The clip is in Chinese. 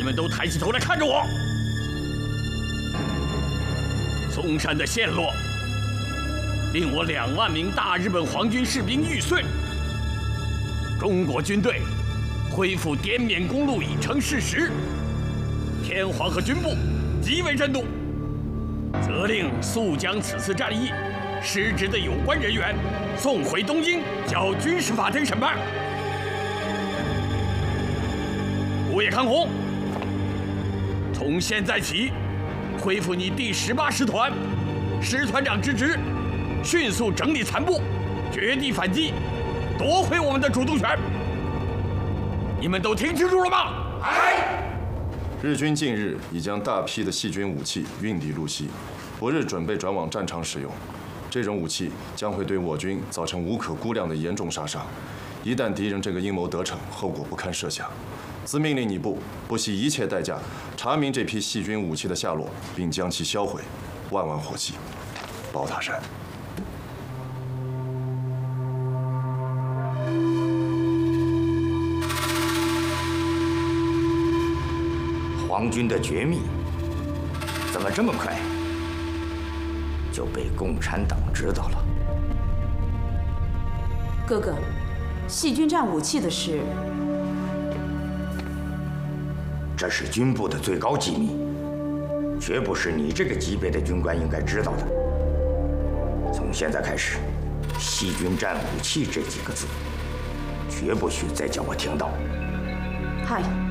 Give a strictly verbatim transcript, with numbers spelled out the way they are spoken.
们都抬起头来看着我。松山的陷落，令我两万名大日本皇军士兵玉碎。中国军队恢复滇缅公路已成事实。天皇和军部极为震怒，责令速将此次战役失职的有关人员送回东京，交军事法庭审判。吴野康弘，从现在起，恢复你第十八师团师团长之职，迅速整理残部，绝地反击，夺回我们的主动权。你们都听清楚了吗？ 哎。日军近日已将大批的细菌武器运抵路西，不日准备转往战场使用。这种武器将会对我军造成无可估量的严重杀伤。一旦敌人这个阴谋得逞，后果不堪设想。自命令你部不惜一切代价查明这批细菌武器的下落，并将其销毁，万万火急。宝塔山。 皇军的绝密，怎么这么快就被共产党知道了？ 哥哥，细菌战武器的事， 这是军部的最高机密，绝不是你这个级别的军官应该知道的。从现在开始，细菌战武器这几个字，绝不许再叫我听到。 嗨。